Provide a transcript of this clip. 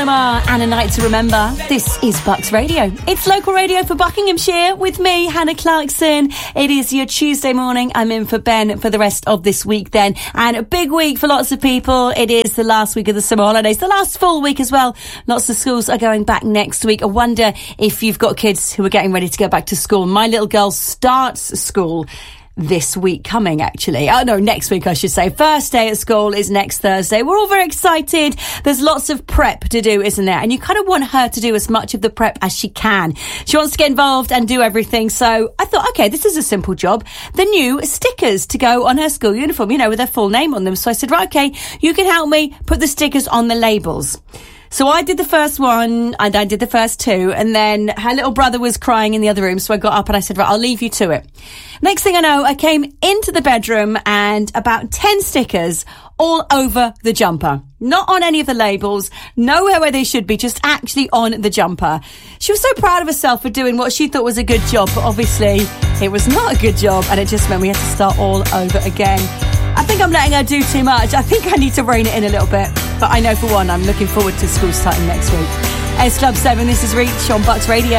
And a night to remember. This is Bucks Radio. It's local radio for Buckinghamshire with me, Hannah Clarkson. It is your Tuesday morning. I'm in for Ben for the rest of this week then. And a big week for lots of people. It is the last week of the summer holidays, the last full week as well. Lots of schools are going back next week. I wonder if you've got kids who are getting ready to go back to school. My little girl starts school this week coming, actually. Oh, no, next week, I should say. First day at school is next Thursday. We're all very excited. There's lots of prep to do, isn't there? And you kind of want her to do as much of the prep as she can. She wants to get involved and do everything. So I thought, okay, this is a simple job. The new stickers to go on her school uniform, you know, with her full name on them. So I said, right, okay, you can help me put the stickers on the labels. So I did the first one and I did the first two, and then her little brother was crying in the other room. So I got up and I said, right, I'll leave you to it. Next thing I know, I came into the bedroom and about 10 stickers all over the jumper. Not on any of the labels, nowhere where they should be, just actually on the jumper. She was so proud of herself for doing what she thought was a good job, but obviously it was not a good job, and it just meant we had to start all over again. I think I'm letting her do too much. I think I need to rein it in a little bit. But I know for one, I'm looking forward to school starting next week. S Club 7, this is Reach on Bucks Radio.